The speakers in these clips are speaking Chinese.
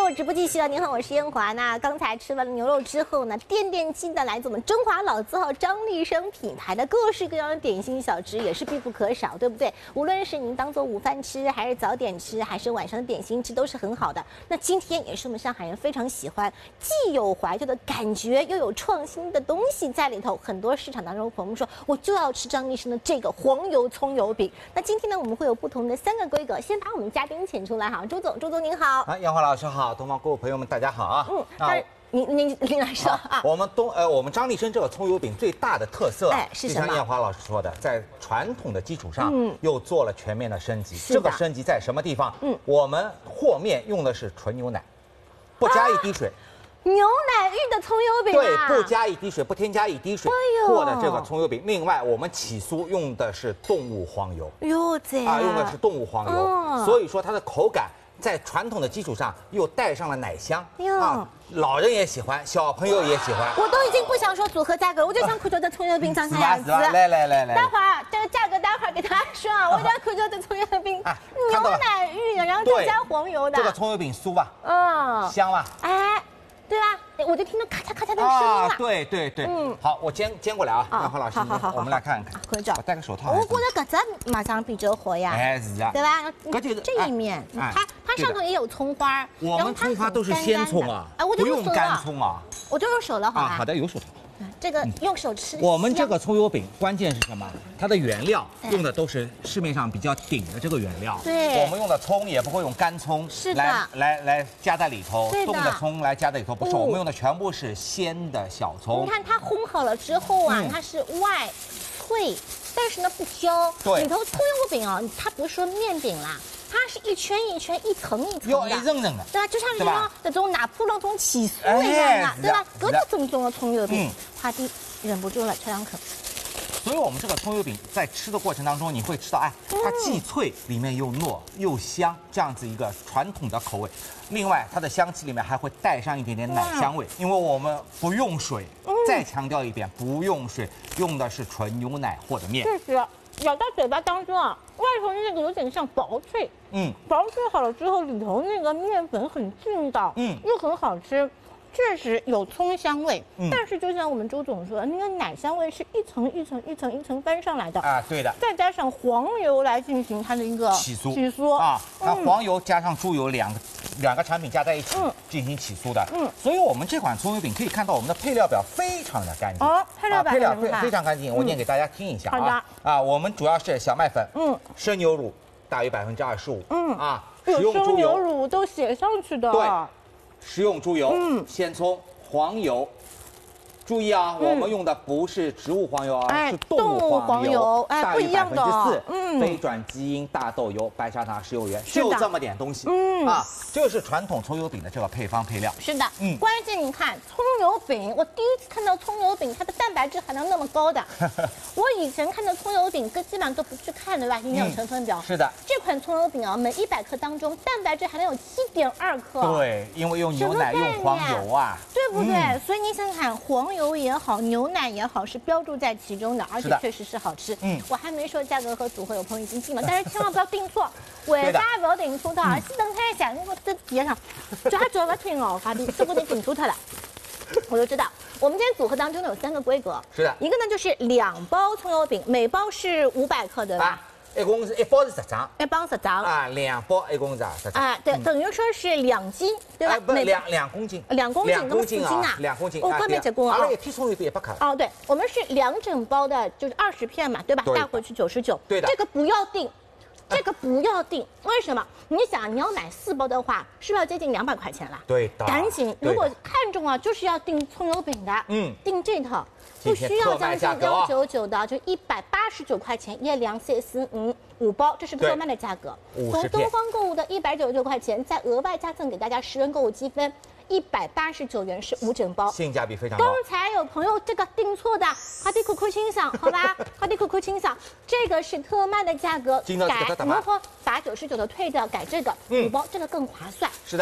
入直播继续了。您好，我是燕华。那刚才吃完了牛肉之后呢，垫垫饥的来自我们中华老字号张立生品牌的各式各样的点心小吃也是必不可少，对不对？无论是您当做午饭吃，还是早点吃，还是晚上的点心吃，都是很好的。那今天也是我们上海人非常喜欢，既有怀旧的感觉，又有创新的东西在里头。很多市场当中朋友们说，我就要吃张立生的这个黄油葱油饼。那今天呢，我们会有不同的3个规格，先把我们嘉宾请出来哈，朱总您好。 啊，杨华老师好，东方各位朋友们大家好啊。 您来说啊。 我们张立生这个葱油饼最大的特色是什么？ 就像燕华老师说的，在传统的基础上，又做了全面的升级。 这个升级在什么地方？我们和面用的是纯牛奶，不加一滴水。 牛奶浴的葱油饼对，不加一滴水，不添加一滴水和的这个葱油饼。另外，我们起酥用的是动物黄油。 哟，这样用的是动物黄油，所以说它的口感在传统的基础上又带上了奶香啊，老人也喜欢，小朋友也喜欢。 我都已经不想说组合价格，我就想看到的葱油饼长啥样子。 来， 待会儿这个价格，待会儿给大家说啊。我想看到的葱油饼，牛奶浴，然后再加黄油的。 这个葱油饼酥吧，香吧？ 哎，对吧？我就听到咔嚓咔嚓的声音了。 对，好，我煎过来啊，杨华老师，好，我们来看看。 合照。 我戴个手套。 我觉得搿只马上比较好呀。 哎，是啊。 对吧？ 搿就是这一面，它上头也有葱花。 我们葱花都是鲜葱啊，不用干葱啊。 我就用手了，好吧？ 好的，有手套。 这个用手吃。 我们这个葱油饼关键是什么？它的原料用的都是市面上比较顶的这个原料。 对， 我们用的葱也不会用干葱， 是的， 来加在里头， 冻的葱来加在里头，不是，我们用的全部是鲜的小葱。 你看它烘好了之后啊，它是外脆，但是呢不焦。 对， 里头葱油饼啊，它不是说面饼啦。它是一圈一圈、一层一层的， 一层层的， 对吧？就像这种拿破仑这种起酥一样的，对吧？搿是正宗的葱油饼，华弟忍不住了，吃2口。 所以我们这个葱油饼在吃的过程当中，你会吃到，它既脆，里面又糯又香，这样子一个传统的口味。另外，它的香气里面还会带上一点点奶香味，因为我们不用水。再强调一遍，不用水，用的是纯牛奶和的面。 确实。咬到嘴巴当中啊，外头那个有点像薄脆，薄脆好了之后，里头那个面粉很劲道，又很好吃，确实有葱香味，但是就像我们周总说，那个奶香味是一层一层翻上来的啊，对的， 再加上黄油来进行它的一个起酥啊，那黄油加上猪油两个产品加在一起进行起酥的，所以我们这款葱油饼可以看到我们的配料表非常的干净配料非常干净，我念给大家听一下啊， 我们主要是小麦粉，生牛乳大于25%，食用猪油，生牛乳都写上去的， 对，食用猪油，鲜葱，黄油。注意啊，我们用的不是植物黄油啊，是动物黄油，大于4%，非转基因大豆油、白砂糖、食用盐，就这么点东西，这是传统葱油饼的这个配方配料。 是的，关键你看葱油饼，我第一次看到葱油饼，它的蛋白质含量那么高的，我以前看到葱油饼，基本上都不去看对吧？营养成分表。 是的， 这款葱油饼啊，每100克当中蛋白质含量有7.2克。 对，因为用牛奶用黄油啊， 对不对？所以你想想看，黄油也好，牛奶也好，是标注在其中的，而且确实是好吃。我还没说价格和组合，有朋友已经订了，但是千万不要订错。为啥不要订错的？先等看一下，我这碟上，就还叫不听哦，华弟，这不得订错它了。我就知道，我们今天组合当中呢有3个规格， 是的， 一个呢就是2包葱油饼，每包是500克，对吧？ 一共是1包是10张 ，1包10张啊，2包一共是10张啊，对，等于说是2斤，对吧？ 不，2公斤 ，2公斤，那么4斤啊 ，2公斤， 我分别结棍啊。 阿拉一片葱油饼100克。 哦，对，我们是2整包的，就是20片嘛，对吧？带回去99。 对的， 这个不要订。这个不要订，为什么？你想，你要买4包的话，是不是要接近200块钱了？ 对的， 赶紧，如果看中啊，就是要订葱油饼的，订这套，不需要将近199的，就189块钱，1、2、4、4、5包，这是特卖的价格。从东方购物的199块钱，再额外加赠给大家10元购物积分。189元是5整包， 性价比非常高。 刚才有朋友这个订错的，快点扣清赏，好吧？快点扣清赏，这个是特卖的价格，改如何把99的退掉，改这个5包，这个更划算。 是的。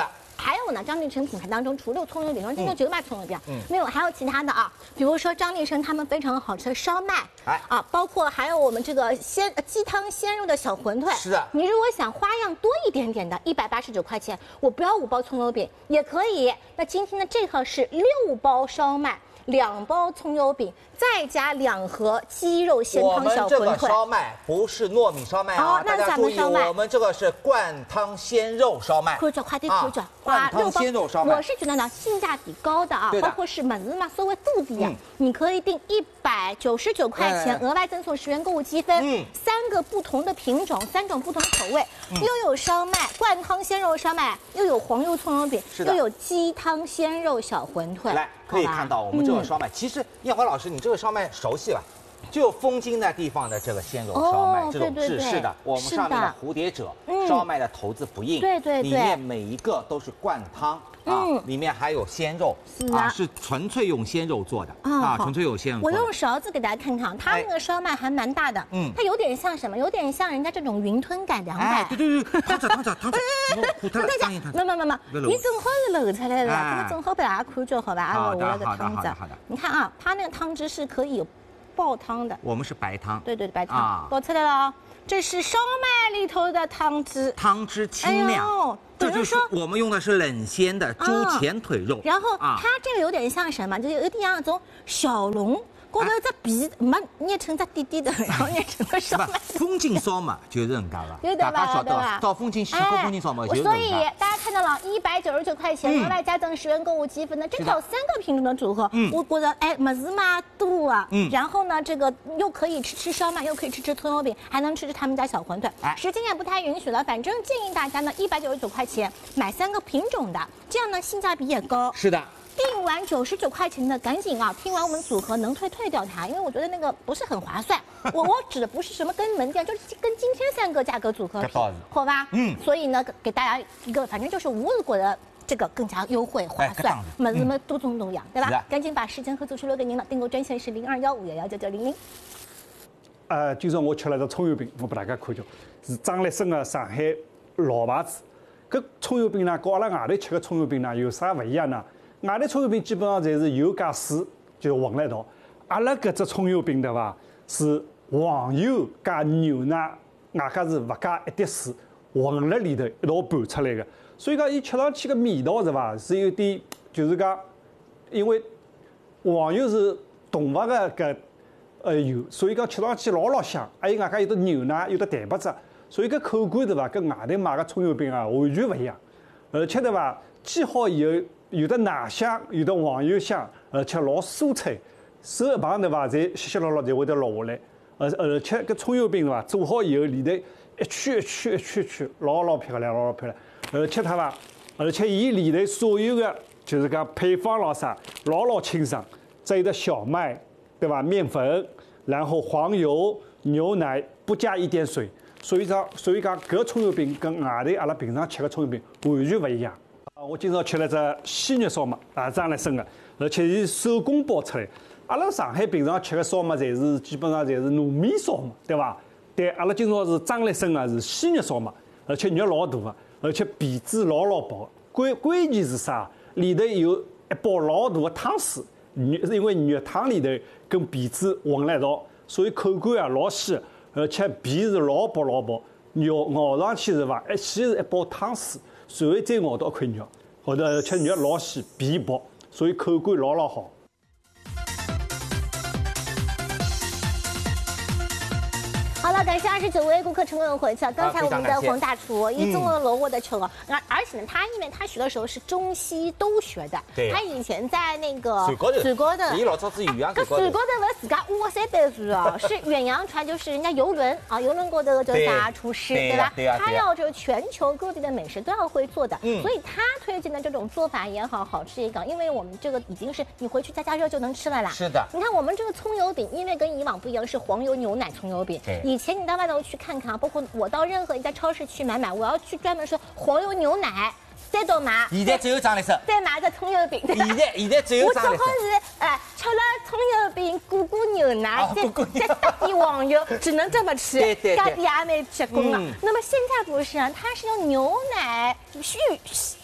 还有呢，张立生品牌当中除了葱油饼，因为今天只有卖葱油饼，没有还有其他的啊，比如说张立生他们非常好吃的烧麦，包括还有我们这个鸡汤鲜肉的小馄饨。 是的， 你如果想花样多一点点的，189块钱，我不要5包葱油饼也可以。那今天的这套是6包烧麦。2包葱油饼，再加2盒鸡肉鲜汤小馄饨。 我们这个烧麦不是糯米烧麦啊，大家注意，我们这个是灌汤鲜肉烧麦。 看着快点，看着灌汤鲜肉烧麦。 我是觉得呢，性价比高的啊，包括是么子嘛，稍微度的呀，你可以订199块钱，额外赠送10元购物积分，3个不同的品种，3种不同的口味，又有烧麦、灌汤鲜肉烧麦，又有黄油葱油饼，又有鸡汤鲜肉小馄饨。 来，可以看到我们这个烧麦，其实艳华老师，你这个烧麦熟悉了。就风京那地方的这个鲜肉烧麦这种制式的，我们上面的蝴蝶褶烧麦的头子不硬， 对， 里面每一个都是灌汤啊，里面还有鲜肉啊，是纯粹用鲜肉做的啊，纯粹用鲜肉。 我用勺子给大家看看，它那个烧麦还蛮大的，它有点像什么？有点像人家这种云吞改良版。 对，烫着，没， 你正好是露出来了，那正好被大家看着，好吧？ 好的， 你看啊，它那个汤汁是可以有爆汤的， 我们是白汤， 对，白汤，爆出来了啊！这是烧麦里头的汤汁， 汤汁清亮，这就是我们用的是冷鲜的猪前腿肉。 然后它这个有点像什么？就有点像那种小笼。高头只皮没捏成只点点的，然后捏成个烧麦。 风京烧嘛，就是人家的， 大家晓得吧？到风京西湖风京烧嘛，就是人家。 所以大家看到了199块钱，额外加赠10元购物积分的这套3个品种的组合，我觉得么子嘛多啊。然后呢，这个又可以吃烧麦，又可以吃葱油饼，还能吃他们家小馄饨。时间也不太允许了，反正建议大家呢199块钱买3个品种的，这样呢性价比也高。 是的。 订完99块钱的赶紧啊！听完我们组合能退掉它，因为我觉得那个不是很划算。我指的不是什么跟门店，就是跟今天3个价格组合比，好吧？所以呢，给大家一个，反正就是无日国的这个更加优惠划算，么子么多种多样，对吧？赶紧把时间和组数留给您了，订购专线是0215119900。 今朝我吃了个葱油饼，我给大家看叫，是张立生的上海老牌子。搿葱油饼呢，跟阿拉外头吃的葱油饼呢有啥不一样呢？外头葱油饼基本上侪是油加水就混了一道，阿拉搿只葱油饼对伐？是黄油加牛奶，外加是勿加一滴水，混辣里头一道拌出来的。所以讲，伊吃上去个味道是伐？是有点就是讲，因为黄油是动物的搿油，所以讲吃上去老香。还有外加有的牛奶，有的蛋白质，所以搿口感对伐？跟外头买个葱油饼啊完全勿一样。而且对伐？煎好以后。有的奶香，有的黄油香，而且老酥脆，手一碰对伐，侪稀稀落落侪会得落下来。而且搿葱油饼对伐，做好以后里头一圈，老漂亮，老漂亮。而且它伐，而且伊里头所有的就是讲配方咾啥，老清爽，只有的小麦对伐，面粉，然后黄油、牛奶，不加一点水。所以讲搿葱油饼跟外头阿拉平常吃的葱油饼完全勿一样。我今朝吃了只鲜肉烧麦，张立生的，而且是手工包出来。阿拉上海平常吃的烧麦，基本上侪是糯米烧麦，对伐？但阿拉今朝是张立生的，是鲜肉烧麦，而且肉老大的，而且皮子老薄。关键是啥？里头有一包老大的汤水，因为肉汤里头跟皮子混了一道，所以口感啊老鲜，而且皮是老薄，肉咬上去是伐？先是一包汤水。随后再咬到一块肉，后头而且肉老细，皮薄，所以口感老好。 好了，感谢29位顾客成功回去。刚才我们的黄大厨一中了萝卜的球了，而且呢，他因为他学的时候是中西都学的，他以前在那个水高头， 伊老早子远洋水高头不是自家挖山背书哦，是远洋船，就是人家游轮啊，游轮高头叫啥厨师，对吧？他要这个全球各地的美食都要会做的，所以他推荐的这种做法也好，好吃也好，因为我们这个已经是你回去加热就能吃了啦。 是的， 你看我们这个葱油饼，因为跟以往不一样，是黄油牛奶葱油饼。以前你到外头去看看啊，包括我到任何一家超市去买，我要去专门说黄油牛奶，再到买。 现在只有张立生， 再买个葱油饼。 现在只有张立生。 我正好是吃了葱油饼，裹牛奶，再搭点黄油，只能这么吃。加点也蛮结棍的。那么现在不是啊，它是用牛奶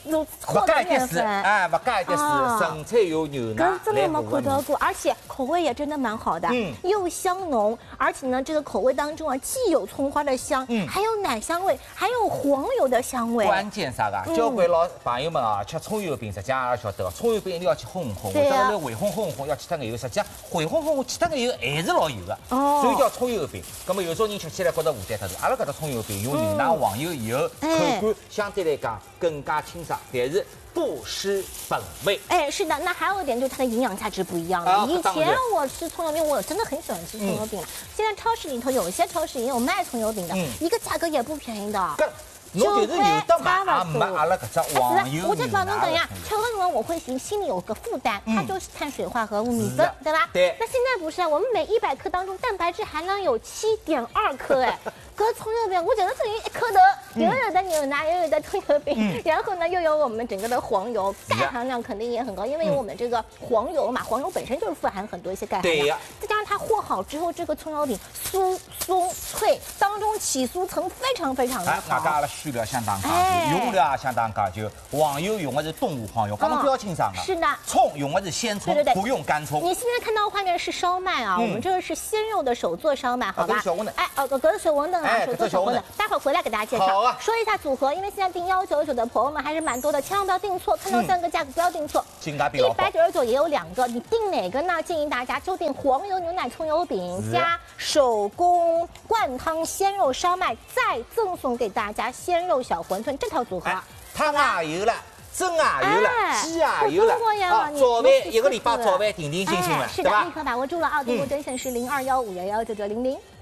和的面粉， 哎，不加一点水，纯粹用牛奶真的没来和的。 看到过，而且口味也真的蛮好的，又香浓，而且呢，这个口味当中啊，既有葱花的香，还有奶香味，还有黄油的香味。 关键啥个？交关老朋友们啊，吃葱油饼，实际上也晓得，葱油饼一定要去烘烘， 对啊或者来回烘，要去脱个油。实际上回烘去脱个油还是老油的， 哦所以叫葱油饼。那么有种人吃起来觉得负担太大，阿拉搿只葱油饼用牛奶、黄油以后，口感相对来讲更加清爽，但是不失本味。 哎，是的，那还有一点就是它的营养价值不一样了。以前我吃葱油饼，我真的很喜欢吃葱油饼。现在超市里头有一些超市也有卖葱油饼的，一个价格也不便宜的。 侬就是有的买，也没阿拉搿只黄油我就牛讲侬等呀奶。， 吃的时候我会心里有个负担，它就是碳水化合物米粉，对吧？ 对。 那现在不是啊，我们每100克当中蛋白质含量有7.2克，哎，搿葱油饼我觉得等于一颗头，又有的牛奶，又有的葱油饼，然后呢又有我们整个的黄油，钙含量肯定也很高，因为有我们这个黄油嘛，黄油本身就是富含很多一些钙含量，再加上它和好之后，这个葱油饼酥松脆，当中起酥层非常的好。 外加阿拉选料相当讲究，用料也相当讲究。黄油用的是动物黄油，刚刚标清爽的。 是的。 葱用的是鲜葱，不用干葱。 你现在看到画面是烧麦啊，我们这个是鲜肉的手做烧麦，好吧？ 小馄饨。 哎，搿是小馄饨啊，手做小馄饨。待会儿回来给大家介绍。 好啊。 说一下组合，因为现在订199的朋友们还是蛮多的，千万不要订错，看到3个价格不要订错。 性价比老好。 199也有2个，你订哪个呢？建议大家就订黄油牛奶葱油饼加手工灌汤鲜肉烧麦，再赠送给大家鲜肉小馄饨这套组合。 汤也有了。蒸也有了，鸡也有了，早饭1个礼拜早饭定定心心了， 是的，立刻把握住了啊！订购专线是0215119900。